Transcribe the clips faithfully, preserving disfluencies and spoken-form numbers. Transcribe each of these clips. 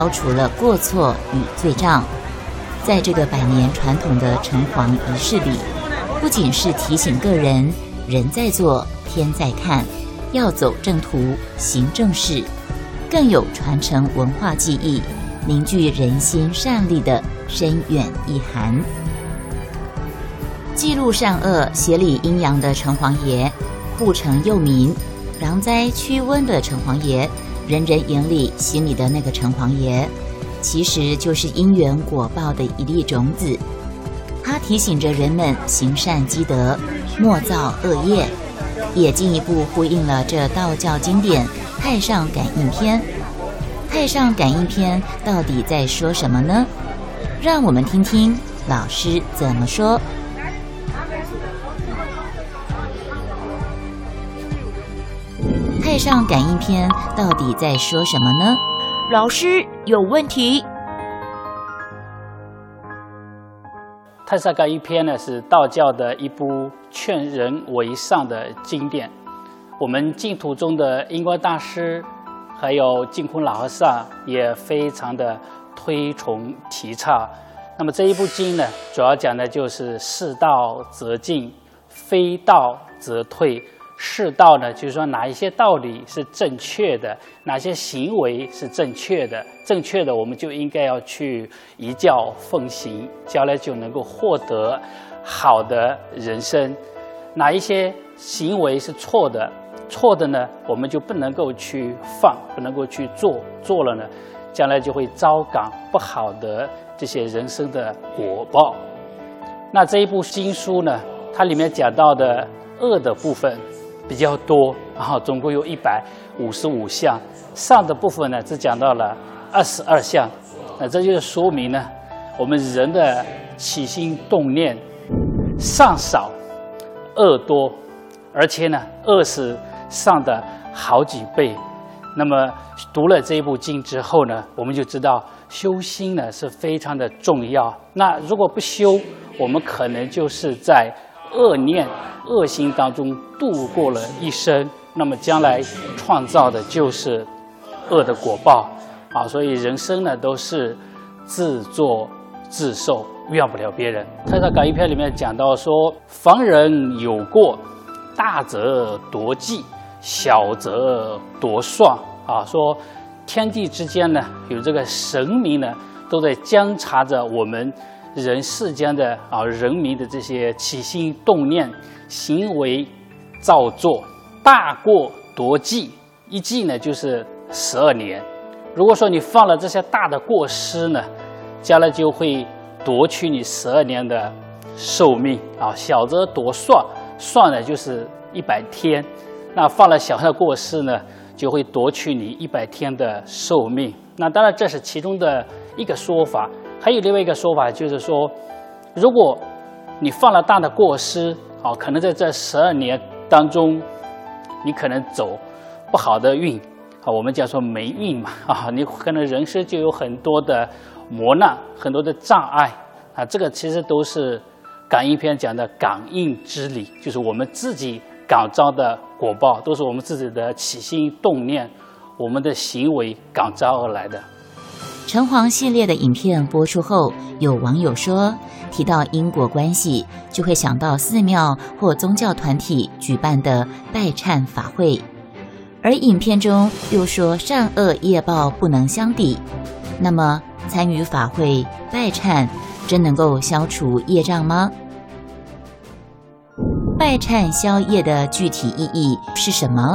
消除了过错与罪障。在这个百年传统的城隍仪式里，不仅是提醒个人人在做天在看，要走正途行正事，更有传承文化技艺、凝聚人心善力的深远意涵。记录善恶、协理阴阳的城隍爷，护城佑民、攘灾驱瘟的城隍爷，人人眼里心里的那个城隍爷，其实就是因缘果报的一粒种子。它提醒着人们行善积德，莫造恶业，也进一步呼应了这道教经典《太上感应篇》。《太上感应篇》到底在说什么呢？让我们听听老师怎么说。《太上感应篇》到底在说什么呢？老师有问题。 《太上感应篇》呢，是道教的一部劝人为上的经典。我们净土中的印光大师，还有净空老和尚也非常的推崇提倡。那么这一部经呢，主要讲的就是是道则进，非道则退。是道呢，就是说哪一些道理是正确的，哪些行为是正确的，正确的我们就应该要去依教奉行，将来就能够获得好的人生。哪一些行为是错的，错的呢，我们就不能够去放，不能够去做，做了呢，将来就会遭感不好的这些人生的果报。那这一部经书呢，它里面讲到的恶的部分比较多，然后总共有一百五十五项，上的部分呢只讲到了二十二项。那这就是说明呢，我们人的起心动念上少，恶多，而且呢恶是上的好几倍。那么读了这一部经之后呢，我们就知道修心呢是非常的重要。那如果不修，我们可能就是在恶念恶行当中度过了一生，那么将来创造的就是恶的果报啊！所以人生呢都是自作自受，怨不了别人。太上感应篇里面讲到说，防人有过，大则夺计，小则夺算啊，说天地之间呢有这个神明呢都在监察着我们人世间的啊人民的这些起心动念、行为造作。大过夺计，一计呢就是十二年。如果说你犯了这些大的过失呢，将来就会夺去你十二年的寿命啊。小则夺算，算呢就是一百天，那犯了小的过失呢，就会夺去你一百天的寿命。那当然这是其中的一个说法。还有另外一个说法，就是说，如果你犯了大的过失，啊，可能在这十二年当中，你可能走不好的运，啊，我们叫做霉运嘛，啊，你可能人生就有很多的磨难，很多的障碍，啊，这个其实都是感应篇讲的感应之理，就是我们自己感召的果报，都是我们自己的起心动念，我们的行为感召而来的。 城隍系列的影片播出后，有网友说，提到因果关系，就会想到寺庙或宗教团体举办的拜忏法会，而影片中又说善恶业报不能相抵。那么，参与法会拜忏，真能够消除业障吗？拜忏消业的具体意义是什么？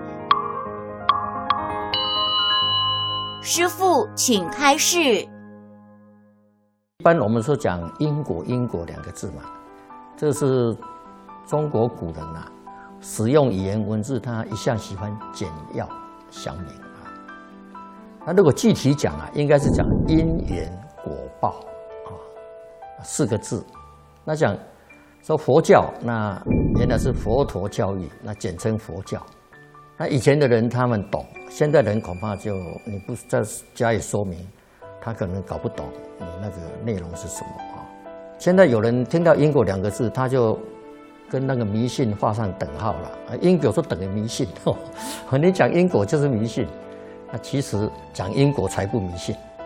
师父，请开示。 一般我们说讲因果，因果两个字嘛，这是中国古人啊使用语言文字，他一向喜欢简要详明啊。那如果具体讲啊，应该是讲因缘果报啊四个字。那讲说佛教，那原来是佛陀教育，那简称佛教。那以前的人他们懂，现在人恐怕就你不再加以说明，他可能搞不懂你那个内容是什么啊。现在有人听到因果两个字，他就跟那个迷信画上等号了。因果说等于迷信，哦，你讲因果就是迷信，那其实讲因果才不迷信。